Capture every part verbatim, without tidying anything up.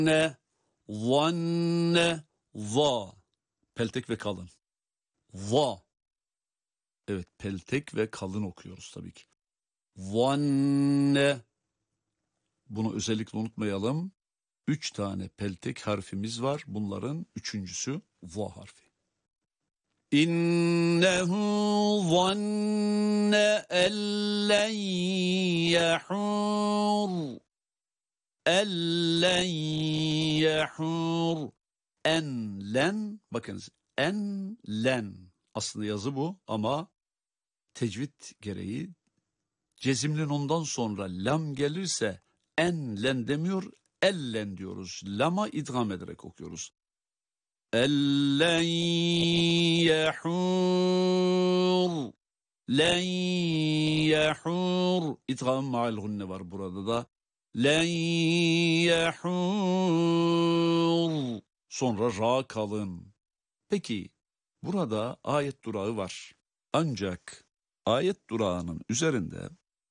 ne, zanne, za. Peltek ve kalın. Va. Evet, peltek ve kalın okuyoruz tabii ki. Zanne. Bunu özellikle unutmayalım. Üç tane peltek harfimiz var. Bunların üçüncüsü va harfi. İnnehu zanne ellen yahur. Ellen yahur. Enlen. Bakınız. Enlen. Aslında yazı bu ama tecvid gereği cezimli ondan sonra lam gelirse enlen demiyor, ellen diyoruz. Lama idgam ederek okuyoruz. Ellen yahur. Len yahur. İdgam ma'al gunne var burada da. Len yahur. Sonra ra kalın. Peki burada ayet durağı var. Ancak ayet durağının üzerinde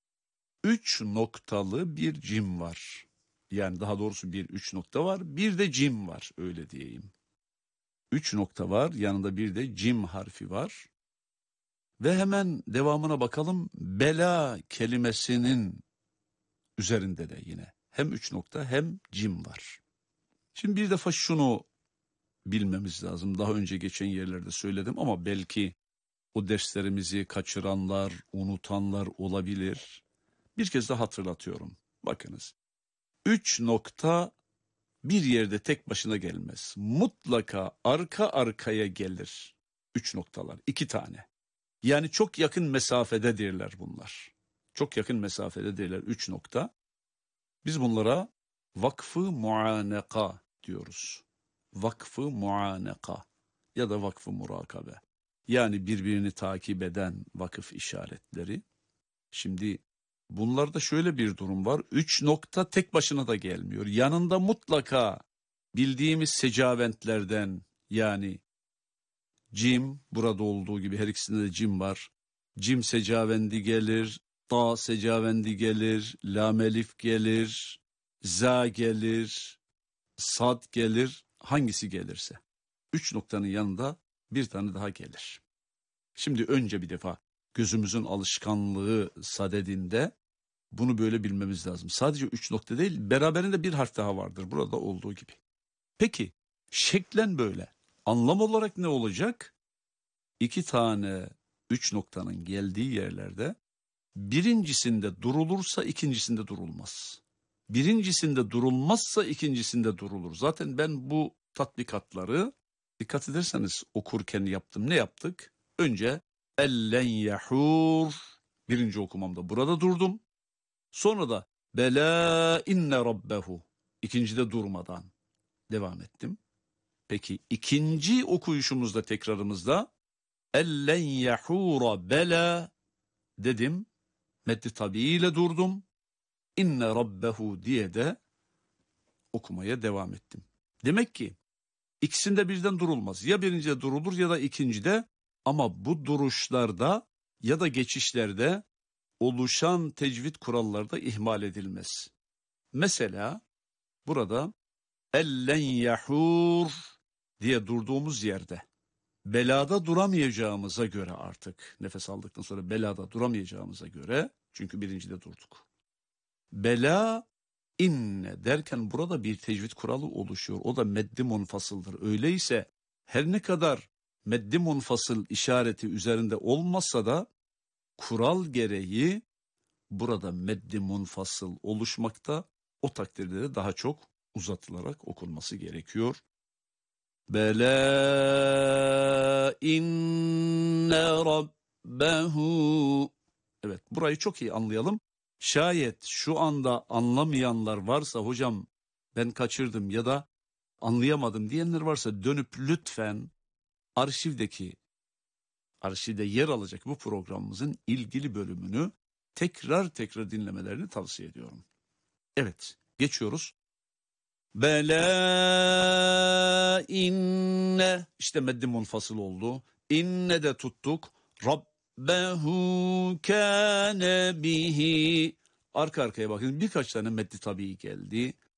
üç noktalı bir cim var. Yani daha doğrusu bir üç nokta var, bir de cim var, öyle diyeyim. Üç nokta var, yanında bir de cim harfi var. Ve hemen devamına bakalım. Bela kelimesinin üzerinde de yine hem üç nokta hem cim var. Şimdi bir defa şunu bilmemiz lazım. Daha önce geçen yerlerde söyledim ama belki o derslerimizi kaçıranlar, unutanlar olabilir. Bir kez daha hatırlatıyorum. Bakınız. Üç nokta bir yerde tek başına gelmez. Mutlaka arka arkaya gelir. Üç noktalar, iki tane. Yani çok yakın mesafededirler bunlar. Çok yakın mesafededirler üç nokta. Biz bunlara vakfı muaneka diyoruz. Vakfı muaneka ya da vakfı murakabe. Yani birbirini takip eden vakıf işaretleri. Şimdi bunlarda şöyle bir durum var. Üç nokta tek başına da gelmiyor. Yanında mutlaka bildiğimiz secaventlerden, yani cim, burada olduğu gibi her ikisinde de cim var. Cim secavendi gelir, ta secavendi gelir, lam elif gelir, za gelir, sad gelir, hangisi gelirse. Üç noktanın yanında bir tane daha gelir. Şimdi önce bir defa gözümüzün alışkanlığı sadedinde bunu böyle bilmemiz lazım. Sadece üç nokta değil, beraberinde bir harf daha vardır burada olduğu gibi. Peki şeklen böyle. Anlam olarak ne olacak? İki tane üç noktanın geldiği yerlerde birincisinde durulursa ikincisinde durulmaz. Birincisinde durulmazsa ikincisinde durulur. Zaten ben bu tatbikatları dikkat ederseniz okurken yaptım. Ne yaptık? Önce ellen yahur birinci okumamda burada durdum. Sonra da bela inne rabbehu ikincide durmadan devam ettim. Peki ikinci okuyuşumuzda tekrarımızda ellen yahura bela dedim. Meddi tabiiyle durdum. İnne rabbehu diye de okumaya devam ettim. Demek ki ikisinde birden durulmaz. Ya birincide durulur ya da ikincide, ama bu duruşlarda ya da geçişlerde oluşan tecvid kuralları da ihmal edilmez. Mesela burada ellen yahur diye durduğumuz yerde belada duramayacağımıza göre, artık nefes aldıktan sonra belada duramayacağımıza göre, çünkü birincide durduk. Bela inne derken burada bir tecvid kuralı oluşuyor. O da meddi munfasıldır. Öyleyse her ne kadar meddi munfasıl işareti üzerinde olmasa da kural gereği burada meddi munfasıl oluşmakta. O takdirde de daha çok uzatılarak okunması gerekiyor. Bela inne rabbehu. Evet, burayı çok iyi anlayalım. Şayet şu anda anlamayanlar varsa, hocam ben kaçırdım ya da anlayamadım diyenler varsa, dönüp lütfen arşivdeki, arşivde yer alacak bu programımızın ilgili bölümünü tekrar tekrar dinlemelerini tavsiye ediyorum. Evet, geçiyoruz. Bela inne, işte meddi munfasıl oldu. İnne de tuttuk. Rabbehu kâne bihi. Arka arkaya bakın, birkaç tane meddi tabii geldi.